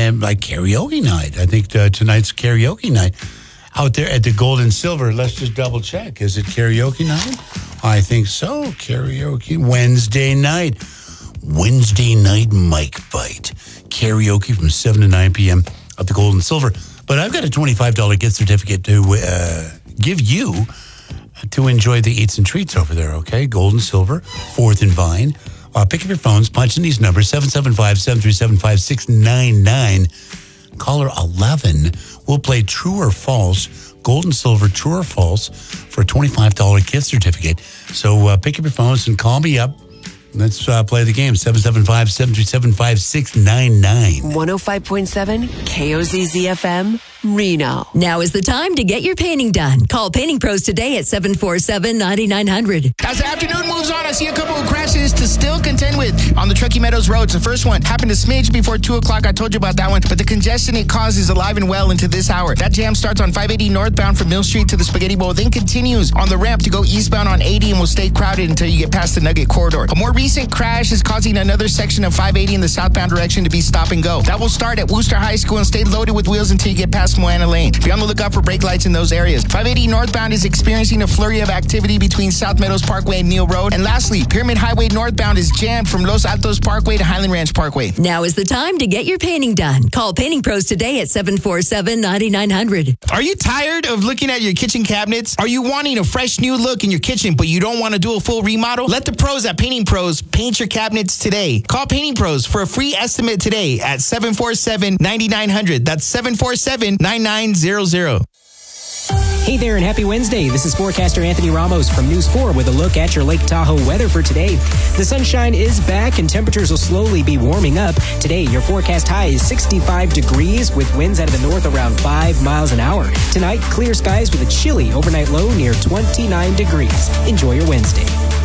like karaoke night. I think tonight's karaoke night out there at the Gold and Silver. Let's just double check. Is it karaoke night? I think so. Karaoke Wednesday night. Wednesday night mic fight. Karaoke from 7 to 9 p.m. at the Gold and Silver. But I've got a $25 gift certificate to give you to enjoy the eats and treats over there, okay? Gold and Silver, 4th and Vine. Pick up your phones, punch in these numbers, 775-737-5699. Caller 11 will play True or False, Gold and Silver, True or False, for a $25 gift certificate. So pick up your phones and call me up. Let's play the game, 775-737-5699. 105.7 KOZZ-FM, Reno. Now is the time to get your painting done. Call Painting Pros today at 747-9900. As the afternoon moves on, I see a couple of crashes to still contend with on the Truckee Meadows roads. The first one happened a smidge before 2 o'clock. I told you about that one. But the congestion it causes alive and well into this hour. That jam starts on 580 northbound from Mill Street to the Spaghetti Bowl, then continues on the ramp to go eastbound on 80 and will stay crowded until you get past the Nugget Corridor. A more recent crash is causing another section of 580 in the southbound direction to be stop and go. That will start at Worcester High School and stay loaded with wheels until you get past Moana Lane. Be on the lookout for brake lights in those areas. 580 northbound is experiencing a flurry of activity between South Meadows Parkway and Neal Road. And lastly, Pyramid Highway northbound is jammed from Los Altos Parkway to Highland Ranch Parkway. Now is the time to get your painting done. Call Painting Pros today at 747-9900. Are you tired of looking at your kitchen cabinets? Are you wanting a fresh new look in your kitchen, but you don't want to do a full remodel? Let the pros at Painting Pros paint your cabinets today. Call Painting Pros for a free estimate today at 747-9900. That's 747-9900. Hey there and happy Wednesday. This is forecaster Anthony Ramos from News 4 with a look at your Lake Tahoe weather for today. The sunshine is back and temperatures will slowly be warming up. Today, your forecast high is 65 degrees with winds out of the north around 5 miles an hour. Tonight, clear skies with a chilly overnight low near 29 degrees. Enjoy your Wednesday.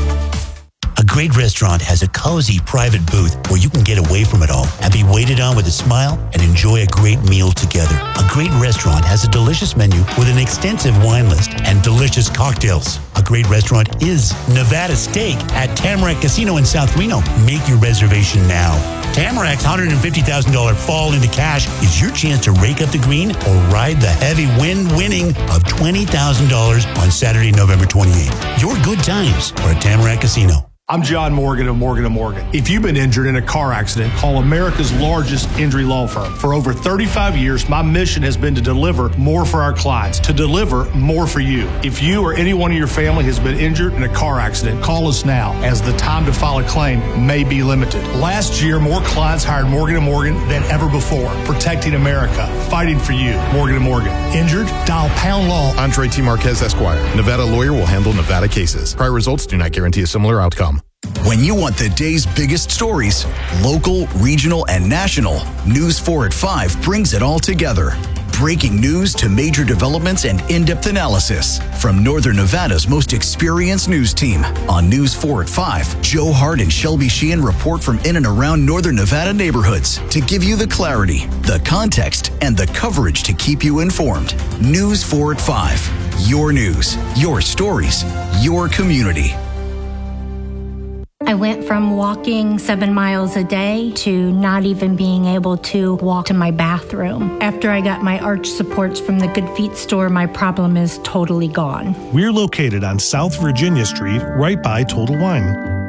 A great restaurant has a cozy private booth where you can get away from it all and be waited on with a smile and enjoy a great meal together. A great restaurant has a delicious menu with an extensive wine list and delicious cocktails. A great restaurant is Nevada Steak at Tamarack Casino in South Reno. Make your reservation now. Tamarack's $150,000 fall into cash is your chance to rake up the green or ride the heavy winning of $20,000 on Saturday, November 28th. Your good times are at Tamarack Casino. I'm John Morgan of Morgan & Morgan. If you've been injured in a car accident, call America's largest injury law firm. For over 35 years, my mission has been to deliver more for our clients, to deliver more for you. If you or anyone in your family has been injured in a car accident, call us now, as the time to file a claim may be limited. Last year, more clients hired Morgan & Morgan than ever before, protecting America, fighting for you. Morgan & Morgan. Injured? Dial Pound Law. Andre T. Marquez, Esquire. Nevada lawyer will handle Nevada cases. Prior results do not guarantee a similar outcome. When you want the day's biggest stories, local, regional, and national, News 4 at 5 brings it all together. Breaking news to major developments and in-depth analysis from Northern Nevada's most experienced news team. On News 4 at 5, Joe Hart and Shelby Sheehan report from in and around Northern Nevada neighborhoods to give you the clarity, the context, and the coverage to keep you informed. News 4 at 5. Your news, your stories, your community. I went from walking 7 miles a day to not even being able to walk to my bathroom. After I got my arch supports from the Good Feet store, my problem is totally gone. We're located on South Virginia Street, right by Total Wine.